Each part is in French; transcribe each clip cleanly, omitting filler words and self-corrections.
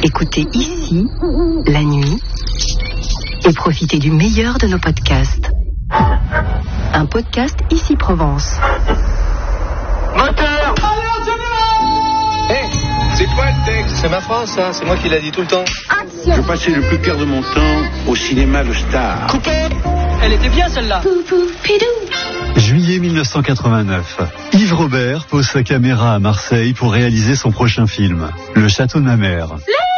Écoutez ici, la nuit, et profitez du meilleur de nos podcasts. Un podcast Ici Provence. Moteur! Hey, c'est quoi le texte? C'est ma phrase, ça. C'est moi qui l'a dit tout le temps. Je passais le plus clair de mon temps au cinéma Le Star. Coupé! Elle était bien, celle-là. Juillet 1989. Yves Robert pose sa caméra à Marseille pour réaliser son prochain film, Le Château de ma mère.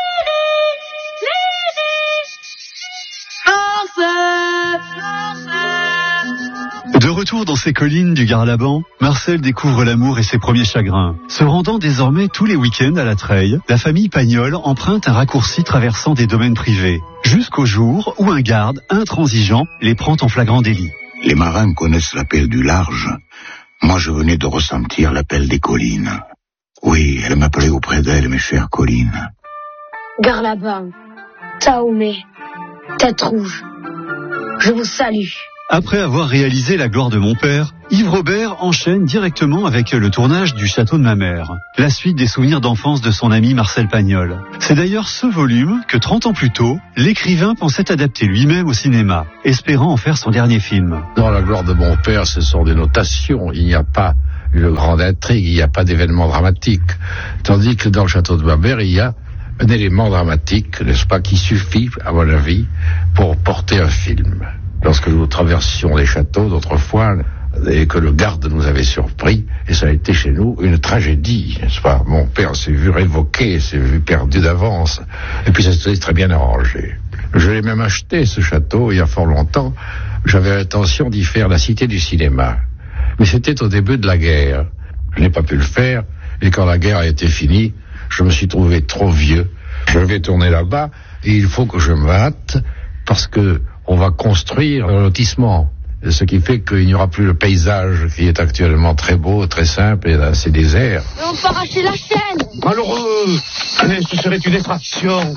De retour dans ses collines du Garlaban, Marcel découvre l'amour et ses premiers chagrins. Se rendant désormais tous les week-ends à la Treille, la famille Pagnol emprunte un raccourci traversant des domaines privés, jusqu'au jour où un garde intransigeant les prend en flagrant délit. Les marins connaissent l'appel du large. Moi, je venais de ressentir l'appel des collines. Oui, elle m'appelait auprès d'elle, mes chères collines. Garlaban, Taoumé, Tête Rouge, je vous salue. Après avoir réalisé La gloire de mon père, Yves Robert enchaîne directement avec le tournage du Château de ma mère, la suite des souvenirs d'enfance de son ami Marcel Pagnol. C'est d'ailleurs ce volume que 30 ans plus tôt, l'écrivain pensait adapter lui-même au cinéma, espérant en faire son dernier film. Dans La gloire de mon père, ce sont des notations, il n'y a pas une grande intrigue, il n'y a pas d'événement dramatique. Tandis que dans Le Château de ma mère, il y a un élément dramatique, n'est-ce pas, qui suffit, à mon avis, pour porter un film. Lorsque nous traversions les châteaux d'autrefois et que le garde nous avait surpris, et ça a été chez nous une tragédie, n'est-ce pas? Mon père s'est vu révoqué, s'est vu perdu d'avance, et puis ça s'est très bien arrangé. Je l'ai même acheté, ce château, il y a fort longtemps. J'avais l'intention d'y faire la cité du cinéma. Mais c'était au début de la guerre. Je n'ai pas pu le faire, et quand la guerre a été finie, je me suis trouvé trop vieux. Je vais tourner là-bas, et il faut que je me hâte, parce que on va construire un lotissement, ce qui fait qu'il n'y aura plus le paysage qui est actuellement très beau, très simple et assez désert. Mais on peut arracher la chaîne. Malheureux! Ce serait une effraction.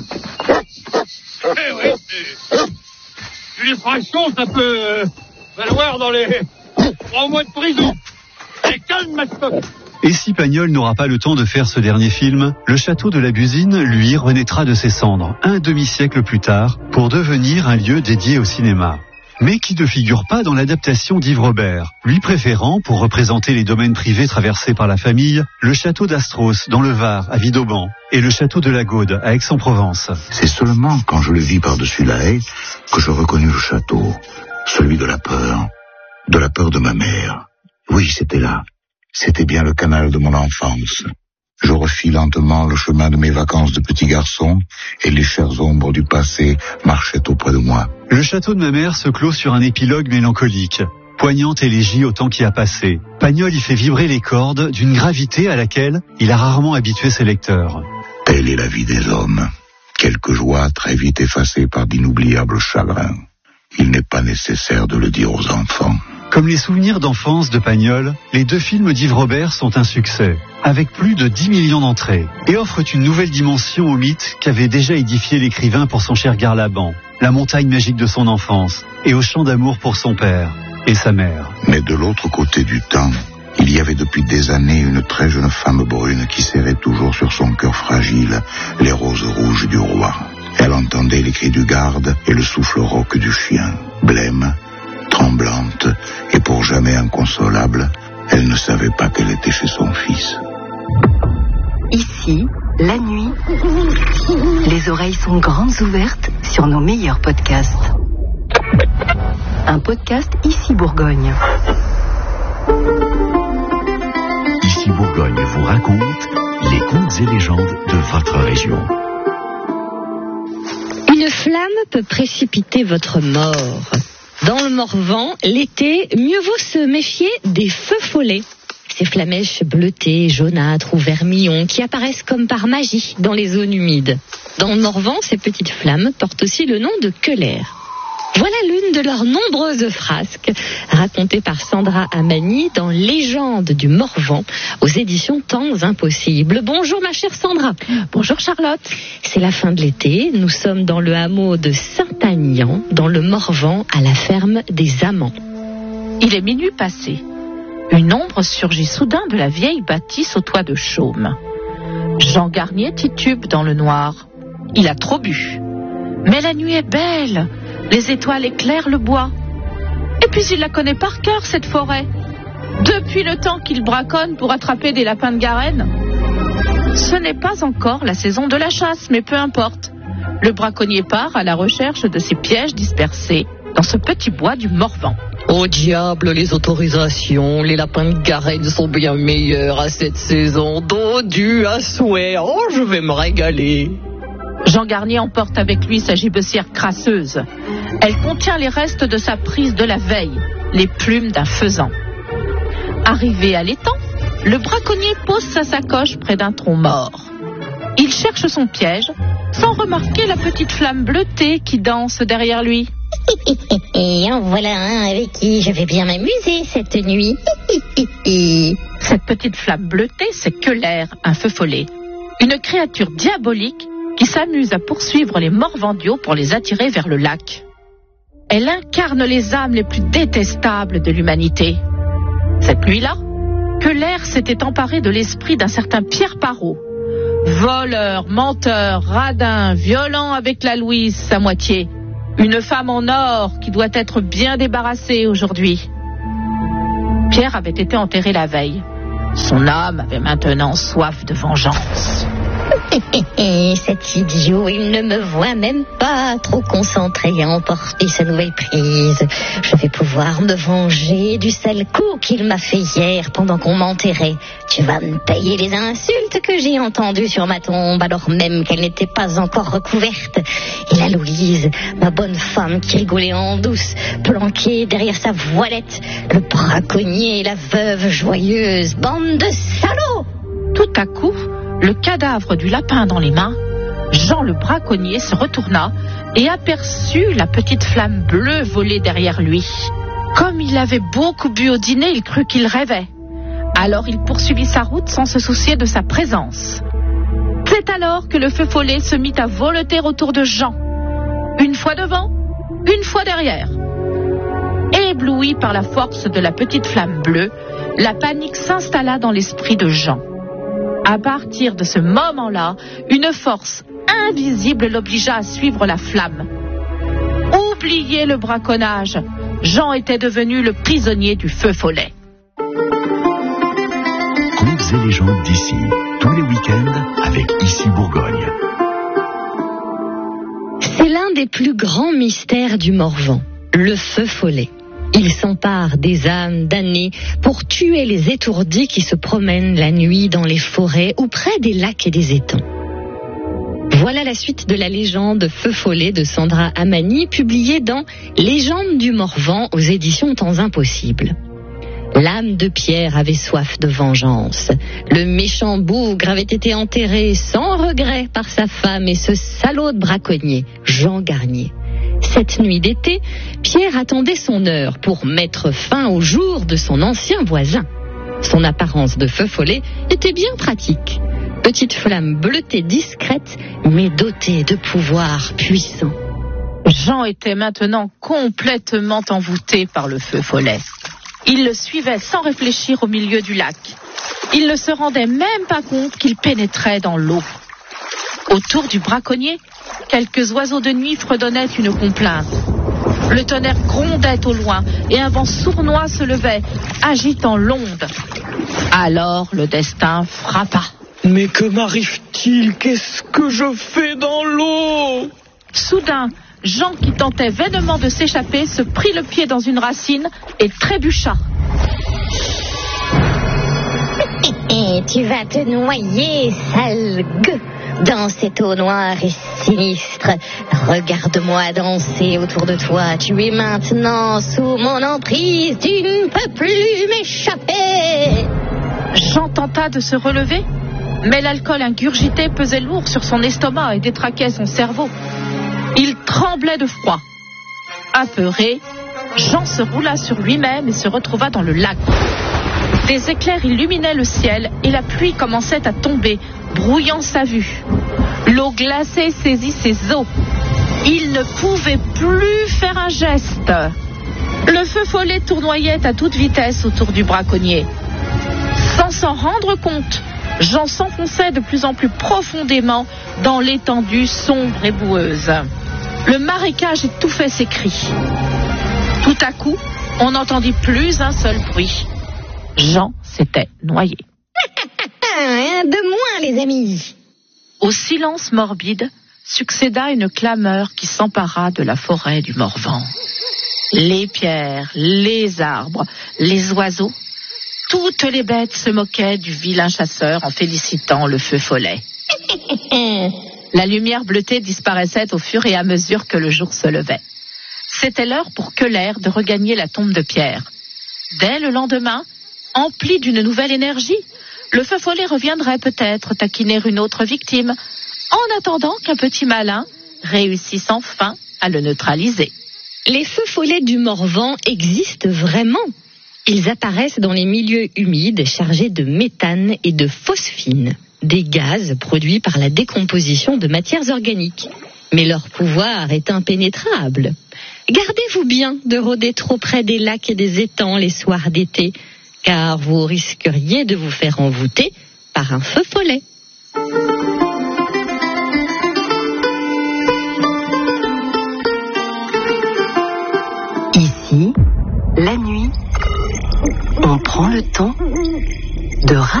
Eh oui, une effraction, ça peut valoir dans les 3 mois de prison. Et calme, Mascotte. Et si Pagnol n'aura pas le temps de faire ce dernier film, le château de la Busine, lui, renaîtra de ses cendres, un demi-siècle plus tard, pour devenir un lieu dédié au cinéma. Mais qui ne figure pas dans l'adaptation d'Yves Robert, lui préférant, pour représenter les domaines privés traversés par la famille, le château d'Astros, dans le Var, à Vidauban, et le château de la Gaude, à Aix-en-Provence. C'est seulement quand je le vis par-dessus la haie que je reconnus le château, celui de la peur de ma mère. Oui, c'était là. C'était bien le canal de mon enfance. Je refis lentement le chemin de mes vacances de petit garçon et les chères ombres du passé marchaient auprès de moi. Le château de ma mère se clôt sur un épilogue mélancolique. Poignante élégie au temps qui a passé. Pagnol y fait vibrer les cordes d'une gravité à laquelle il a rarement habitué ses lecteurs. Telle est la vie des hommes. Quelques joies très vite effacées par d'inoubliables chagrins. Il n'est pas nécessaire de le dire aux enfants. Comme les souvenirs d'enfance de Pagnol, les 2 films d'Yves Robert sont un succès, avec plus de 10 millions d'entrées, et offrent une nouvelle dimension au mythe qu'avait déjà édifié l'écrivain pour son cher Garlaban, la montagne magique de son enfance, et au chant d'amour pour son père et sa mère. Mais de l'autre côté du temps, il y avait depuis des années une très jeune femme brune qui serrait toujours sur son cœur fragile les roses rouges du roi. Elle entendait les cris du garde et le souffle rauque du chien. Blême, tremblante et pour jamais inconsolable, elle ne savait pas qu'elle était chez son fils. Ici, la nuit, les oreilles sont grandes ouvertes sur nos meilleurs podcasts. Un podcast Ici Bourgogne. Ici Bourgogne vous raconte les contes et légendes de votre région. Une flamme peut précipiter votre mort. Dans le Morvan, l'été, mieux vaut se méfier des feux follets. Ces flamèches bleutées, jaunâtres ou vermillons qui apparaissent comme par magie dans les zones humides. Dans le Morvan, ces petites flammes portent aussi le nom de keulers. Voilà l'une de leurs nombreuses frasques, racontée par Sandra Amani dans Légende du Morvan, aux éditions Temps Impossibles. Bonjour ma chère Sandra. Bonjour Charlotte. C'est la fin de l'été, nous sommes dans le hameau de Saint-Agnan, dans le Morvan, à la ferme des Amants. Il est minuit passé. Une ombre surgit soudain de la vieille bâtisse au toit de chaume. Jean Garnier titube dans le noir. Il a trop bu. Mais la nuit est belle. Les étoiles éclairent le bois. Et puis il la connaît par cœur, cette forêt. Depuis le temps qu'il braconne pour attraper des lapins de Garenne. Ce n'est pas encore la saison de la chasse, mais peu importe. Le braconnier part à la recherche de ses pièges dispersés dans ce petit bois du Morvan. Au diable, les autorisations, les lapins de Garenne sont bien meilleurs à cette saison, dodus à souhait. Oh, je vais me régaler. Jean Garnier emporte avec lui sa gibecière crasseuse. Elle contient les restes de sa prise de la veille, les plumes d'un faisan. Arrivé à l'étang, le braconnier pose sa sacoche près d'un tronc mort. Il cherche son piège, sans remarquer la petite flamme bleutée qui danse derrière lui. Et en voilà un avec qui je vais bien m'amuser cette nuit. Cette petite flamme bleutée, c'est Queuler, un feu follet. Une créature diabolique qui s'amuse à poursuivre les morvandiaux pour les attirer vers le lac. Elle incarne les âmes les plus détestables de l'humanité. Cette nuit-là, Queuler s'était emparé de l'esprit d'un certain Pierre Parot. Voleur, menteur, radin, violent avec la Louise, sa moitié. Une femme en or qui doit être bien débarrassée aujourd'hui. Pierre avait été enterré la veille. Son âme avait maintenant soif de vengeance. Cet idiot, il ne me voit même pas, trop concentré à emporter sa nouvelle prise. Je vais pouvoir me venger du sale coup qu'il m'a fait hier pendant qu'on m'enterrait. Tu vas me payer les insultes que j'ai entendues sur ma tombe alors même qu'elle n'était pas encore recouverte. Et la Louise, ma bonne femme qui rigolait en douce, planquée derrière sa voilette, le braconnier et la veuve joyeuse, bande de salauds! Tout à coup, le cadavre du lapin dans les mains, Jean le braconnier se retourna et aperçut la petite flamme bleue voler derrière lui. Comme il avait beaucoup bu au dîner, il crut qu'il rêvait. Alors il poursuivit sa route sans se soucier de sa présence. C'est alors que le feu follet se mit à voleter autour de Jean. Une fois devant, une fois derrière. Ébloui par la force de la petite flamme bleue, la panique s'installa dans l'esprit de Jean. À partir de ce moment-là, une force invisible l'obligea à suivre la flamme. Oubliez le braconnage, Jean était devenu le prisonnier du feu follet. Contes et légendes d'ici, tous les week-ends avec Ici Bourgogne. C'est l'un des plus grands mystères du Morvan, le feu follet. Il s'empare des âmes damnées pour tuer les étourdis qui se promènent la nuit dans les forêts ou près des lacs et des étangs. Voilà la suite de la légende Feu follet de Sandra Amani, publiée dans Légende du Morvan aux éditions Temps Impossibles. L'âme de Pierre avait soif de vengeance. Le méchant bougre avait été enterré sans regret par sa femme et ce salaud de braconnier, Jean Garnier. Cette nuit d'été, Pierre attendait son heure pour mettre fin au jour de son ancien voisin. Son apparence de feu follet était bien pratique. Petite flamme bleutée discrète, mais dotée de pouvoirs puissants. Jean était maintenant complètement envoûté par le feu follet. Il le suivait sans réfléchir au milieu du lac. Il ne se rendait même pas compte qu'il pénétrait dans l'eau. Autour du braconnier, quelques oiseaux de nuit fredonnaient une complainte. Le tonnerre grondait au loin et un vent sournois se levait, agitant l'onde. Alors le destin frappa. Mais que m'arrive-t-il? Qu'est-ce que je fais dans l'eau? Soudain, Jean, qui tentait vainement de s'échapper, se prit le pied dans une racine et trébucha. Tu vas te noyer, sale gueux, dans cette eau noire et sinistre. Regarde-moi danser autour de toi. Tu es maintenant sous mon emprise. Tu ne peux plus m'échapper. Jean tenta de se relever, mais l'alcool ingurgité pesait lourd sur son estomac et détraquait son cerveau. Il tremblait de froid. Apeuré, Jean se roula sur lui-même et se retrouva dans le lac. Des éclairs illuminaient le ciel et la pluie commençait à tomber, brouillant sa vue. L'eau glacée saisit ses os. Il ne pouvait plus faire un geste. Le feu follet tournoyait à toute vitesse autour du braconnier. Sans s'en rendre compte, Jean s'enfonçait de plus en plus profondément dans l'étendue sombre et boueuse. Le marécage étouffait ses cris. Tout à coup, on n'entendit plus un seul bruit. Jean s'était noyé. Un de moins, les amis. Au silence morbide succéda une clameur qui s'empara de la forêt du Morvan. Les pierres, les arbres, les oiseaux, toutes les bêtes se moquaient du vilain chasseur en félicitant le feu follet. La lumière bleutée disparaissait au fur et à mesure que le jour se levait. C'était l'heure pour Keller de regagner la tombe de pierre. Dès le lendemain, empli d'une nouvelle énergie, le feu follet reviendrait peut-être taquiner une autre victime, en attendant qu'un petit malin réussisse enfin à le neutraliser. Les feux follets du Morvan existent vraiment. Ils apparaissent dans les milieux humides chargés de méthane et de phosphine, des gaz produits par la décomposition de matières organiques. Mais leur pouvoir est impénétrable. Gardez-vous bien de rôder trop près des lacs et des étangs les soirs d'été, car vous risqueriez de vous faire envoûter par un feu follet. Ici, la nuit, on prend le temps de raconter.